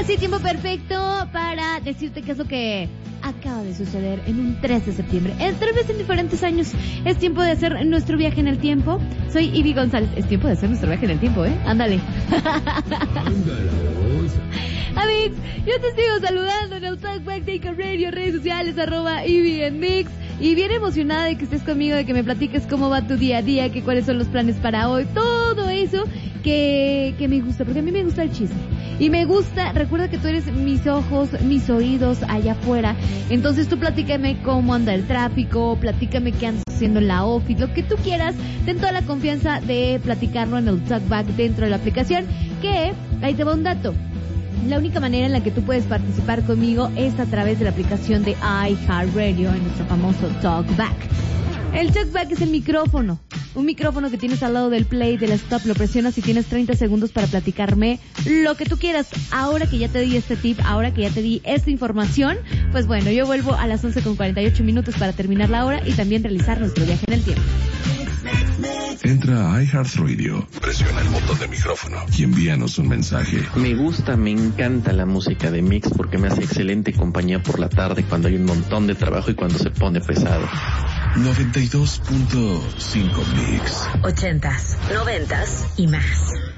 sí, tiempo perfecto para decirte qué es lo que acaba de suceder en un 3 de septiembre. Tal vez en diferentes años. Es tiempo de hacer nuestro viaje en el tiempo. Soy Ivy González. Es tiempo de hacer nuestro viaje en el tiempo, ¿eh? Ándale. Amigos, yo te sigo saludando en el Talkback de Ica Radio, redes sociales, @Ivy en Mix. Y bien emocionada de que estés conmigo, de que me platiques cómo va tu día a día, que cuáles son los planes para hoy, todo eso que me gusta, porque a mí me gusta el chisme. Y me gusta, recuerda que tú eres mis ojos, mis oídos allá afuera. Entonces tú platícame cómo anda el tráfico, platícame qué andas haciendo en la office, lo que tú quieras. Ten toda la confianza de platicarlo en el Talkback dentro de la aplicación, que ahí te va un dato. La única manera en la que tú puedes participar conmigo es a través de la aplicación de iHeartRadio en nuestro famoso Talkback. El Talkback es el micrófono, un micrófono que tienes al lado del play, del stop, lo presionas y tienes 30 segundos para platicarme lo que tú quieras. Ahora que ya te di este tip, ahora que ya te di esta información, pues bueno, yo vuelvo a las 11:48 para terminar la hora y también realizar nuestro viaje en el tiempo. Entra a iHeartRadio, presiona el botón de micrófono y envíanos un mensaje. Me gusta, me encanta la música de Mix porque me hace excelente compañía por la tarde cuando hay un montón de trabajo y cuando se pone pesado. 92.5 Mix. 80s, 90s y más.